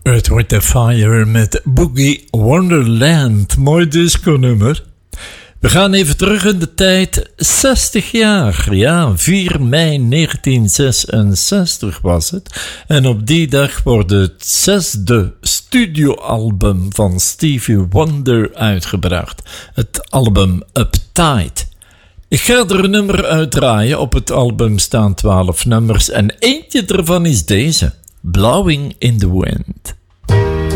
Earth, Wind & Fire met Boogie Wonderland. Mooi disco-nummer. We gaan even terug in de tijd. 60 jaar. Ja, 4 mei 1966 was het. En op die dag wordt het 6e studioalbum van Stevie Wonder uitgebracht. Het album Uptight. Ik ga er een nummer uitdraaien. Op het album staan 12 nummers en eentje ervan is deze. Blowing in the Wind.